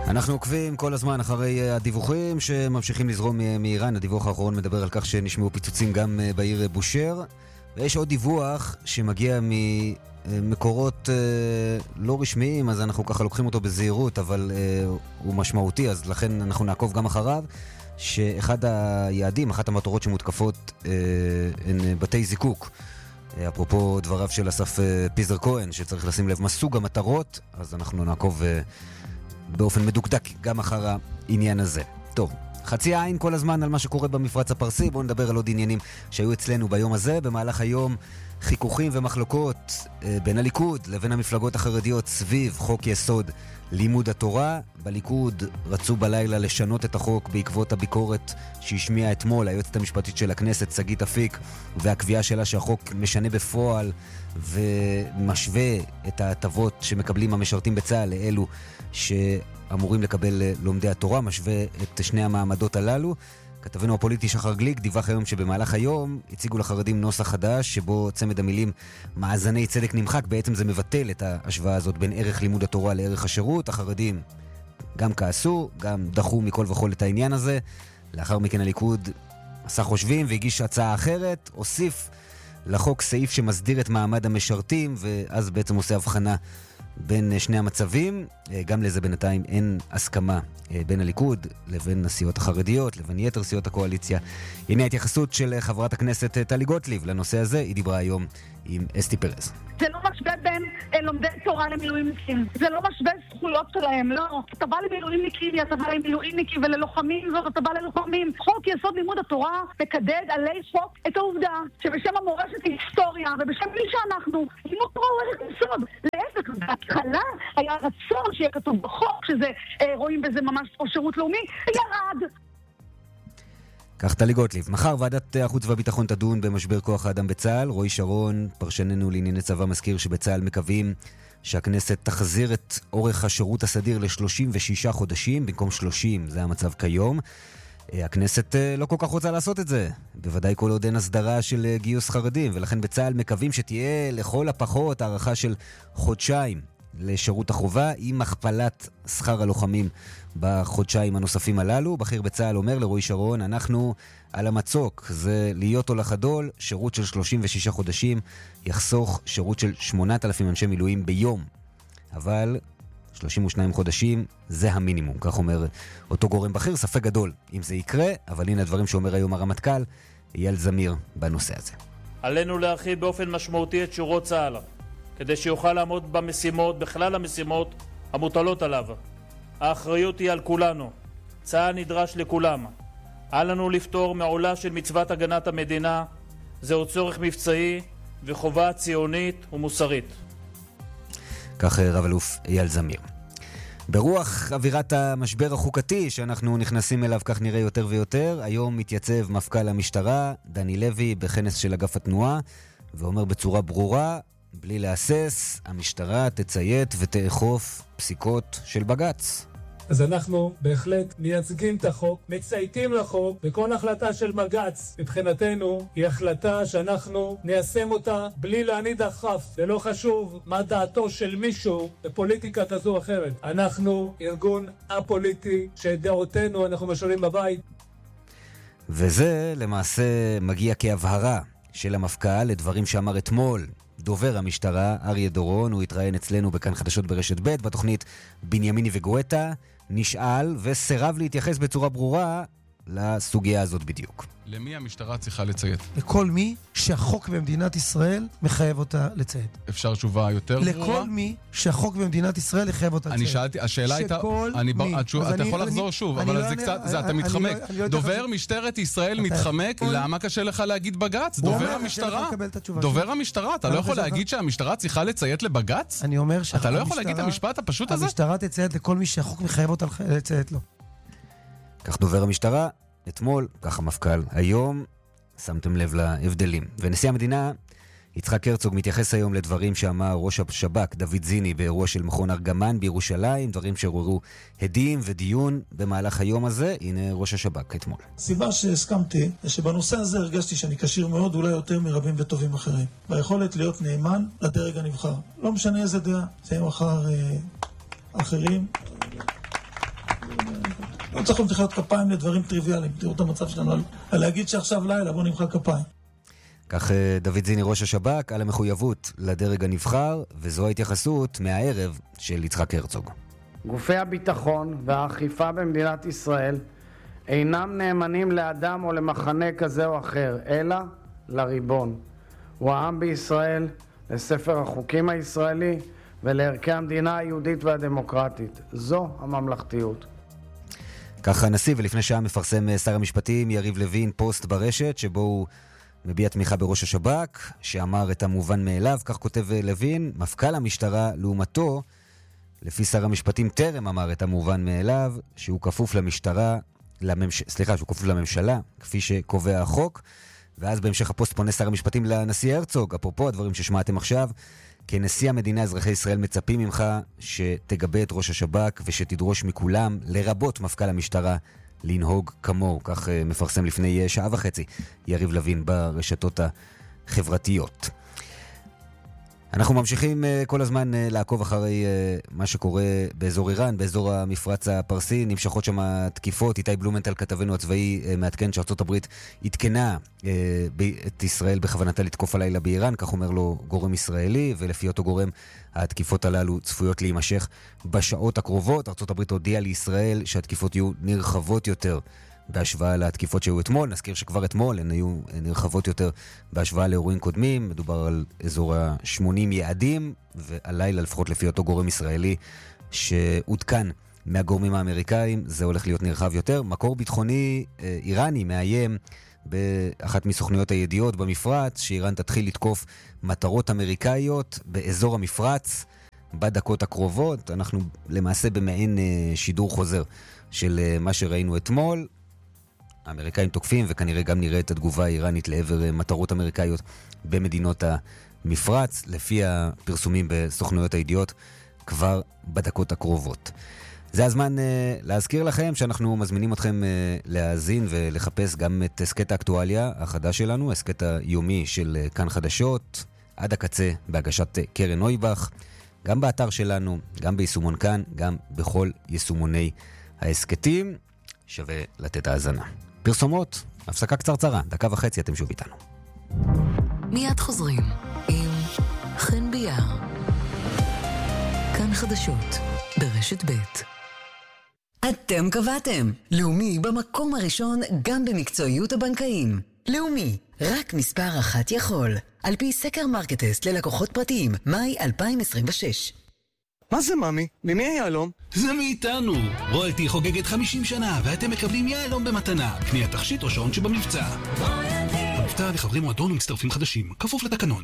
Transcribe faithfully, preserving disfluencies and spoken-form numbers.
אנחנו עוקבים כל הזמן אחרי הדיווחים שממשיכים לזרום מאיראן. הדיווח האחרון מדבר על כך שנשמעו פיצוצים גם בעיר בושר, ויש עוד דיווח שמגיע ממקורות לא רשמיים, אז אנחנו ככה לוקחים אותו בזהירות, אבל הוא משמעותי, אז לכן אנחנו נעקוב גם אחריו, שאחד היעדים, אחת המטרות שמותקפות הן בתי זיקוק. אפרופו דבריו של אסף פיזר כהן, שצריך לשים לב מה סוג המטרות, אז אנחנו נעקוב באופן מדוקדק גם אחר העניין הזה. טוב, חצי העין כל הזמן על מה שקורה במפרץ הפרסי. בואו נדבר על עוד עניינים שהיו אצלנו ביום הזה. במהלך היום חיכוכים ומחלוקות אה, בין הליכוד לבין המפלגות החרדיות סביב חוק יסוד לימוד התורה. בליכוד רצו בלילה לשנות את החוק בעקבות הביקורת שהשמיעה אתמול היועצת המשפטית של הכנסת שגית אפיק, והקביעה שלה שהחוק משנה בפועל ומשווה את ההטבות שמקבלים המשרתים בצה"ל לאלו שאמורים לקבל לומדי התורה, משווה את שני המעמדות הללו. כתבנו הפוליטי שחר גליק דיווח היום שבמהלך היום הציגו לחרדים נוסח חדש שבו צמד המילים מאזני צדק נמחק. בעצם זה מבטל את ההשוואה הזאת בין ערך לימוד התורה לערך השירות. החרדים גם כעסו, גם דחו מכל וכל את העניין הזה. לאחר מכן הליכוד עשה חושבים והגיש הצעה אחרת, הוסיף לחוק סעיף שמסדיר את מעמד המשרתים, ואז בעצם עושה הבחנה בין שני המצבים. גם לזה בינתיים אין הסכמה בין הליכוד לבין הסיעות החרדיות, לבין יתר סיעות הקואליציה. הנה ההתייחסות של חברת הכנסת טלי גוטליב לנושא הזה. היא דיברה היום עם אסתי פרז. זה לא משווה בין לומדי תורה למילואימניקים. זה לא משווה זכויות שלהם, לא. אתה בא למילואימניקים, אתה בא למילואימניקים וללוחמים, זאת אתה בא ללוחמים. חוק יסוד לימוד התורה מקדד עלי חוק את העובדה שבשם המורשת היסטוריה ובשם מי שאנחנו, לימוד תורה הוא ערך יסוד. להפך, בהתחלה היה רצון שיהיה כתוב בחוק, שזה אה, רואים בזה ממש או שירות לאומי, ירד. כך טלי גוטליב. מחר ועדת החוץ והביטחון תדון במשבר כוח האדם בצה"ל. רועי שרון, פרשננו לענייני צבא, מזכיר שבצה"ל מקווים שהכנסת תחזיר את אורך השירות הסדיר ל-שלושים ושישה חודשים במקום שלושים, זה המצב כיום. הכנסת לא כל כך רוצה לעשות את זה, בוודאי כל עוד אין הסדרה של גיוס חרדים, ולכן בצה"ל מקווים שתהיה לכל הפחות הערכה של חודשיים לשירות החובה עם הכפלת שכר הלוחמים בחודשיים הנוספים הללו. בכיר בצה"ל אומר לרועי שרון, אנחנו על המצוק, זה להיות או לחדול, שירות של שלושים ושישה חודשים יחסוך שירות של שמונת אלפים אנשי מילואים ביום, אבל שלושים ושניים חודשים זה המינימום, כך אומר אותו גורם בכיר. ספק גדול אם זה יקרה, אבל הנה הדברים שאומר היום הרמטכ"ל אייל זמיר בנושא הזה. עלינו להרחיב באופן משמעותי את שורות צה"ל כדי שיוכל לעמוד במשימות, בכלל המשימות המוטלות עליו. האחריות היא על כולנו. צה"ל נדרש לכולם. אל לנו לפתור מעולה של מצוות הגנת המדינה. זהו צורך מבצעי וחובה ציונית ומוסרית. כך רב אלוף אייל זמיר. ברוח אווירת המשבר החוקתי שאנחנו נכנסים אליו, כך נראה יותר ויותר, היום מתייצב מפכ"ל המשטרה דני לוי בכנס של אגף התנועה ואומר בצורה ברורה, בלי להסס, המשטרה תציית ותאכוף פסיקות של בג"ץ. אז אנחנו בהחלט מייצגים את החוק, מצייתים לחוק, וכל החלטה של בג"ץ מבחינתנו היא החלטה שאנחנו ניישם אותה בלי להניד עפעף. זה לא חשוב מה דעתו של מישהו בפוליטיקה כזו או אחרת. אנחנו ארגון א-פוליטי שדעותינו אנחנו משאירים בבית. וזה למעשה מגיע כהבהרה של המפכ"ל לדברים שאמר אתמול דובר המשטרה אריה דורון. הוא התראיין אצלנו בכאן חדשות ברשת ב' בתוכנית בנימיני וגואטה, נשאל וסירב להתייחס בצורה ברורה לסוגיה הזאת בדיוק. למי המשטרה צריכה לציית? לכל מי שהחוק במדינת ישראל מחייב אותה לציית. אפשר תשובה יותר ברורה? לכל מי שהחוק במדינת ישראל מחייב אותה לציית. אני שאלתי, השאלה הייתה, אתה יכול לחזור שוב, אבל זה קצת, אתה מתחמק. דובר משטרת ישראל מתחמק, למה קשה לך להגיד בג"ץ? דובר המשטרה, דובר המשטרה, אתה לא יכול להגיד שהמשטרה צריכה לציית לבג"ץ? אני אומר שהמשטרה... אתה לא יכול להגיד את המשפט הפשוט הזה? המשטרה תציית לכל מי שהחוק מחייב אותה לציית לו. כך דובר המשטרה אתמול, כך המפכ"ל היום. שמתם לב להבדלים. ונשיא המדינה יצחק הרצוג מתייחס היום לדברים שאמר ראש השב"כ דוד זיני באירוע של מכון ארגמן בירושלים, דברים שעוררו הדים ודיון במהלך היום הזה. הנה ראש השב"כ אתמול. הסיבה שהסכמתי זה שבנושא הזה הרגשתי שאני קשיר מאוד, אולי יותר מרבים וטובים אחרים, ביכולת להיות נאמן לדרג הנבחר, לא משנה איזה דעה, זה מחר אה, אחרים. לא צריך למחאת כפיים לדברים טריוויאליים. תראו את המצב שלנו, על להגיד שעכשיו לילה, בוא נמחא כפיים. כך דוד זיני, ראש השב"כ, על המחויבות לדרג הנבחר, וזו ההתייחסות מהערב של יצחק הרצוג. גופי הביטחון והאכיפה במדינת ישראל אינם נאמנים לאדם או למחנה כזה או אחר, אלא לריבון. הוא העם בישראל, לספר החוקים הישראלי ולערכי המדינה היהודית והדמוקרטית. זו הממלכתיות. כך הנשיא, ולפני שעה מפרסם שר המשפטים יריב לוין פוסט ברשת שבו הוא מביע תמיכה בראש השב"כ, שאמר את המובן מאליו. כך כותב לוין, מפכ"ל המשטרה לעומתו, לפי שר המשפטים טרם אמר את המובן מאליו, שהוא כפוף למשטרה, לממש... סליחה, שהוא כפוף לממשלה, כפי שקובע החוק. ואז בהמשך הפוסט פונה שר המשפטים לנשיא הרצוג, אפרופו הדברים ששמעתם עכשיו, כנשיא המדינה אזרחי ישראל מצפים ממך שתגבה את ראש השב"כ ושתדרוש מכולם, לרבות מפכ"ל המשטרה, לנהוג כמוהו. כך מפרסם לפני שעה וחצי יריב לוין ברשתות החברתיות. אנחנו ממשיכים כל הזמן לעקוב אחרי מה שקורה באזור איראן, באזור המפרץ הפרסי. נמשכות שם תקיפות. איתי בלומנטל, כתבנו הצבאי, מעדכן שארצות הברית התקנה את ישראל בכוונתה לתקוף הלילה באיראן, כך אומר לו גורם ישראלי, ולפי אותו גורם התקיפות הללו צפויות להימשך בשעות הקרובות. ארצות הברית הודיעה לישראל שהתקיפות יהיו נרחבות יותר בהשוואה לתקיפות שהיו אתמול. נזכיר שכבר אתמול הן היו נרחבות יותר בהשוואה לאירועים קודמים. מדובר על אזור ה-שמונים יעדים, והלילה לפחות לפי אותו גורם ישראלי שעודכן מהגורמים האמריקאים, זה הולך להיות נרחב יותר. מקור ביטחוני איראני מאיים באחת מסוכנויות הידיעות במפרץ שאיראן תתחיל לתקוף מטרות אמריקאיות באזור המפרץ בדקות הקרובות. אנחנו למעשה במעין שידור חוזר של מה שראינו אתמול. האמריקאים תוקפים, וכנראה גם נראה את התגובה האיראנית לעבר מטרות אמריקאיות במדינות המפרץ, לפי הפרסומים בסוכנויות הידיעות, כבר בדקות הקרובות. זה הזמן uh, להזכיר לכם שאנחנו מזמינים אתכם uh, להאזין ולחפש גם את הסקט האקטואליה החדש שלנו, הסקט היומי של uh, כאן חדשות, עד הקצה, בהגשת uh, קרן נויבך, גם באתר שלנו, גם ביישומון כאן, גם בכל יישומוני ההסקטים. שווה לתת האזנה. פרסומות, הפסקה קצרצרה, דקה וחצי, אתם שוב איתנו. מיד חוזרים עם חן ביאר. כאן חדשות, ברשת ב'. אתם קבעתם. לאומי במקום הראשון גם במקצועיות הבנקאים. לאומי, רק מספר אחת יכול. על פי סקר מרקטסט ללקוחות פרטיים, מאי אלפיים עשרים ושש. מה זה ממי? ממי היעלום? זה מאיתנו. רויאלטי חוגגת חמישים שנה ואתם מקבלים יעלום במתנה. קניית תכשיט או שעון שבמבצע. המבצע לחברי מועדון ומצטרפים חדשים, כפוף לתקנון.